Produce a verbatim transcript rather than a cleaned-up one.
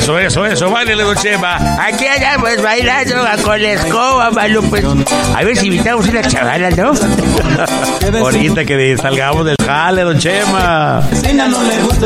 Eso, eso, eso, báilele, don Chema. Aquí andamos bailando con la escoba, Malu, pues. A ver si invitamos una chavala, ¿no? Ahorita que salgamos del jale, don Chema.